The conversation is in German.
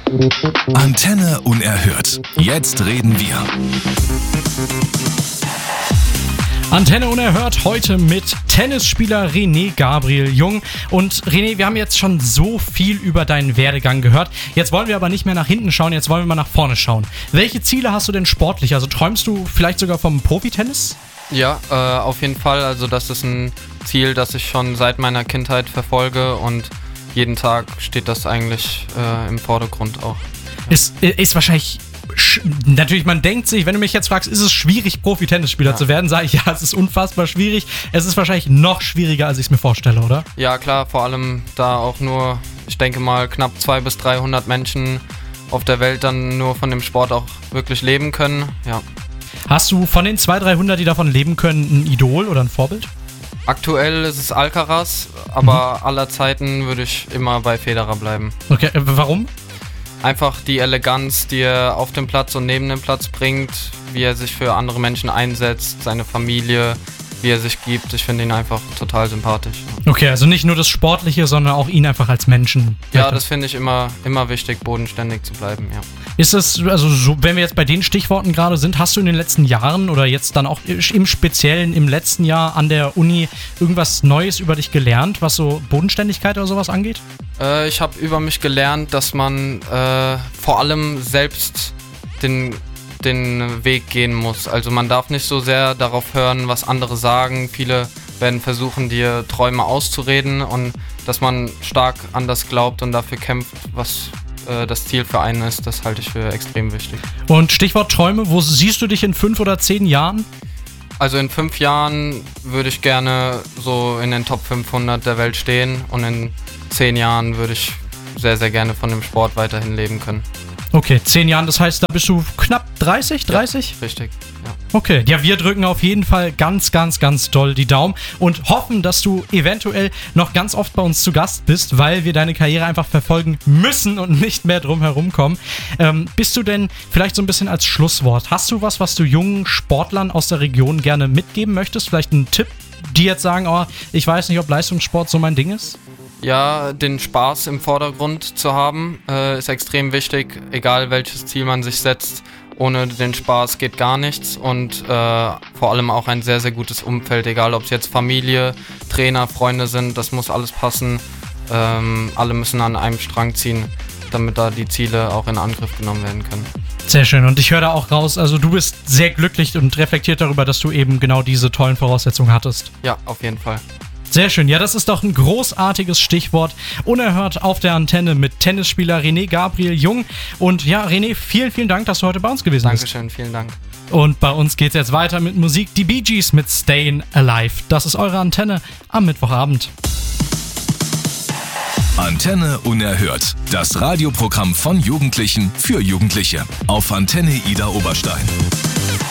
Antenne unerhört. Jetzt reden wir. Antenne unerhört heute mit Tennisspieler René Gabriel Jung. Und René, wir haben jetzt schon so viel über deinen Werdegang gehört. Jetzt wollen wir aber nicht mehr nach hinten schauen, jetzt wollen wir mal nach vorne schauen. Welche Ziele hast du denn sportlich? Also träumst du vielleicht sogar vom Profitennis? Ja, auf jeden Fall. Also das ist ein Ziel, das ich schon seit meiner Kindheit verfolge und jeden Tag steht das eigentlich im Vordergrund auch. Ist wahrscheinlich... Natürlich, man denkt sich, wenn du mich jetzt fragst, ist es schwierig, Profi-Tennisspieler zu werden, sage ich, ja, es ist unfassbar schwierig. Es ist wahrscheinlich noch schwieriger, als ich es mir vorstelle, oder? Ja, klar, vor allem da auch nur, ich denke mal, knapp 200 bis 300 Menschen auf der Welt dann nur von dem Sport auch wirklich leben können, ja. Hast du von den 200, 300, die davon leben können, ein Idol oder ein Vorbild? Aktuell ist es Alcaraz, aber aller Zeiten würde ich immer bei Federer bleiben. Okay, warum? Einfach die Eleganz, die er auf dem Platz und neben dem Platz bringt, wie er sich für andere Menschen einsetzt, seine Familie, wie er sich gibt. Ich finde ihn einfach total sympathisch. Okay, also nicht nur das Sportliche, sondern auch ihn einfach als Menschen. Ja, das finde ich immer wichtig, bodenständig zu bleiben, ja. Ist es, also so, wenn wir jetzt bei den Stichworten gerade sind, hast du in den letzten Jahren oder jetzt dann auch im Speziellen im letzten Jahr an der Uni irgendwas Neues über dich gelernt, was so Bodenständigkeit oder sowas angeht? Ich habe über mich gelernt, dass man vor allem selbst den Weg gehen muss. Also man darf nicht so sehr darauf hören, was andere sagen. Viele werden versuchen, dir Träume auszureden und dass man stark an das glaubt und dafür kämpft, was das Ziel für einen ist, das halte ich für extrem wichtig. Und Stichwort Träume, wo siehst du dich in 5 oder 10 Jahren? Also in 5 Jahren würde ich gerne so in den Top 500 der Welt stehen und in 10 Jahren würde ich sehr, sehr gerne von dem Sport weiterhin leben können. Okay, 10 Jahren, das heißt, da bist du knapp 30? Ja, richtig, ja. Okay, ja, wir drücken auf jeden Fall ganz, ganz, ganz doll die Daumen und hoffen, dass du eventuell noch ganz oft bei uns zu Gast bist, weil wir deine Karriere einfach verfolgen müssen und nicht mehr drum herum kommen. Bist du denn vielleicht so ein bisschen als Schlusswort, hast du was du jungen Sportlern aus der Region gerne mitgeben möchtest? Vielleicht einen Tipp, die jetzt sagen, oh, ich weiß nicht, ob Leistungssport so mein Ding ist? Ja, den Spaß im Vordergrund zu haben, ist extrem wichtig, egal welches Ziel man sich setzt. Ohne den Spaß geht gar nichts und vor allem auch ein sehr, sehr gutes Umfeld, egal ob es jetzt Familie, Trainer, Freunde sind, das muss alles passen. Alle müssen an einem Strang ziehen, damit da die Ziele auch in Angriff genommen werden können. Sehr schön, und ich höre da auch raus, also du bist sehr glücklich und reflektiert darüber, dass du eben genau diese tollen Voraussetzungen hattest. Ja, auf jeden Fall. Sehr schön, ja, das ist doch ein großartiges Stichwort. Unerhört auf der Antenne mit Tennisspieler René Gabriel Jung. Und ja, René, vielen, vielen Dank, dass du heute bei uns gewesen bist. Dankeschön, vielen Dank. Und bei uns geht's jetzt weiter mit Musik. Die Bee Gees mit Stayin' Alive. Das ist eure Antenne am Mittwochabend. Antenne unerhört. Das Radioprogramm von Jugendlichen für Jugendliche. Auf Antenne Ida Oberstein.